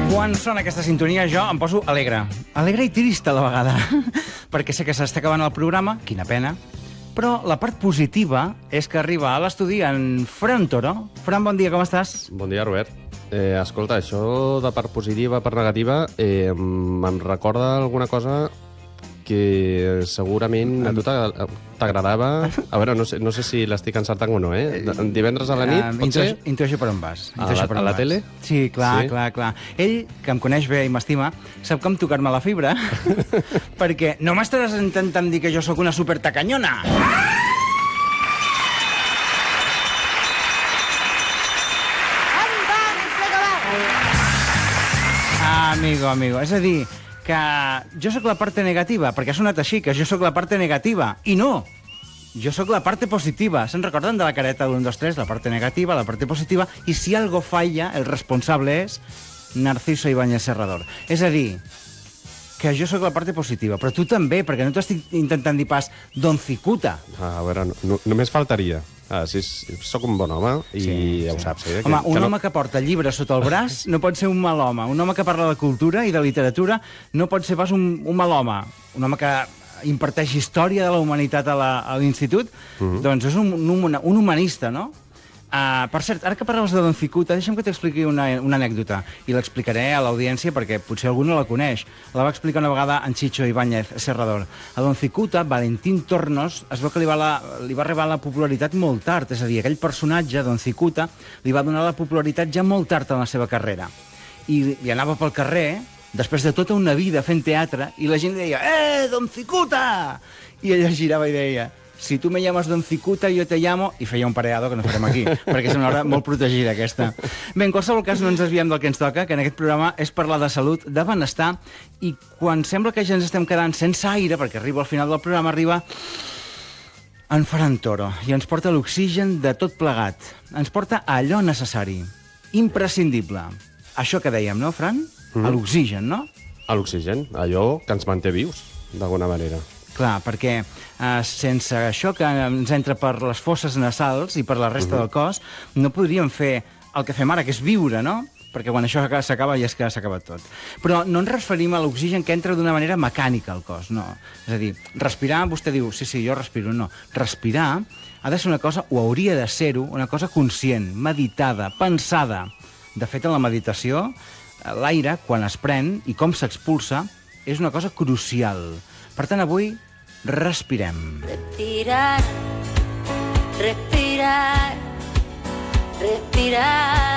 Quan sona aquesta sintonia jo em poso alegre. Alegre i trista a la vegada. Perquè sé que s'està acabant el programa, quina pena. Però la part positiva és que arriba a l'estudi en Fran Toro. Fran, bon dia, com estàs? Bon dia, Robert. Escolta, això de part positiva, part negativa, em recorda alguna cosa que segurament a tu t'agradava. A veure, no sé si l'estic encertant o no, Divendres a la nit, pot ser? Intueixo per on vas. A la tele? Sí, clar. Ell, que em coneix bé i m'estima, sap com tocar-me la fibra, perquè no m'estaràs intentant dir que jo sóc una supertacanyona. Amigo. És a dir, que jo sóc la parte negativa, perquè ha sonat així, que jo sóc la parte negativa. I no! Jo sóc la parte positiva. Se'n recorden de la careta d'1, 2, 3? La parte negativa, la parte positiva. I si algo falla, el responsable és Narciso Ibáñez Serrador. És a dir, que jo sóc la parte positiva, però tu també, perquè no t'estic intentant dir pas Don Cicuta. A veure, només faltaria. Sí, sóc un bon home i sí. Ja ho saps. Home, un home que porta llibres sota el braç no pot ser un mal home. Un home que parla de cultura i de literatura no pot ser pas un mal home. Un home que imparteix història de la humanitat a l'institut, doncs és un humanista, no? Per cert, ara que parles de Don Cicuta, deixa'm que t'expliqui una anècdota, i l'explicaré a l'audiència perquè potser algú no la coneix. La va explicar una vegada en Chicho Ibáñez Serrador. A Don Cicuta, Valentín Tornos, es veu que li va arribar la popularitat molt tard, és a dir, aquell personatge, Don Cicuta, li va donar la popularitat ja molt tard en la seva carrera. I anava pel carrer, després de tota una vida fent teatre, i la gent li deia Don Cicuta! I ella girava i deia si tu me llamas Don Cicuta, yo te llamo... I feia un pareado que no farem aquí, perquè és una hora molt protegida, aquesta. Bé, en qualsevol cas, no ens desviem del que ens toca, que en aquest programa és parlar de salut, de benestar, i quan sembla que ja ens estem quedant sense aire, perquè arriba al final del programa, arriba en Fran Toro, i ens porta l'oxigen de tot plegat. Ens porta a allò necessari, imprescindible. Això que dèiem, no, Fran? A l'oxigen, no? A l'oxigen, allò que ens manté vius, d'alguna manera. Clar, perquè sense això que ens entra per les fosses nasals i per la resta del cos, no podríem fer el que fem ara, que és viure, no? Perquè quan això s'acaba ja és que s'ha acabat tot. Però no ens referim a l'oxigen que entra d'una manera mecànica al cos, no. És a dir, respirar, vostè diu, sí, jo respiro, no. Respirar ha de ser una cosa, o hauria de ser-ho, una cosa conscient, meditada, pensada. De fet, en la meditació, l'aire, quan es pren i com s'expulsa, és una cosa crucial. Per tant, avui respirem. Respirar, respirar, respirar,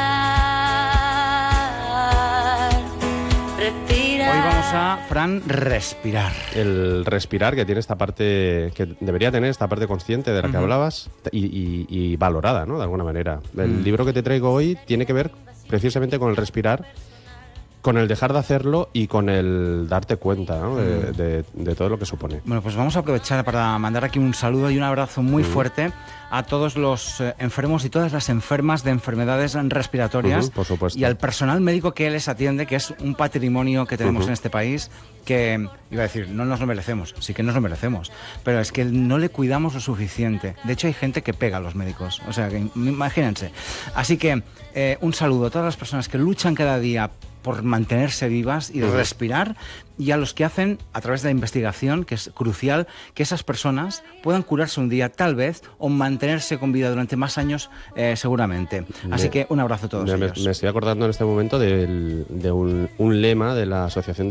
respirar. Hoy vamos a, Fran, respirar. El respirar, que tiene esta parte, que debería tener esta parte consciente de la que hablabas y valorada, ¿no? De alguna manera. El libro que te traigo hoy tiene que ver precisamente con el respirar, con el dejar de hacerlo y con el darte cuenta, ¿no? de todo lo que supone. Bueno, pues vamos a aprovechar para mandar aquí un saludo y un abrazo muy fuerte a todos los enfermos y todas las enfermas de enfermedades respiratorias por supuesto. Y al personal médico que les atiende, que es un patrimonio que tenemos en este país que, iba a decir, no nos lo merecemos, sí que nos lo merecemos, pero es que no le cuidamos lo suficiente. De hecho, hay gente que pega a los médicos, o sea, que imagínense. Así que un saludo a todas las personas que luchan cada día por mantenerse vivas y respirar, y a los que hacen, a través de la investigación, que es crucial, que esas personas puedan curarse un día, tal vez, o mantenerse con vida durante más años, seguramente. Así que un abrazo a todos ellos. Me estoy acordando en este momento de un lema de la Asociación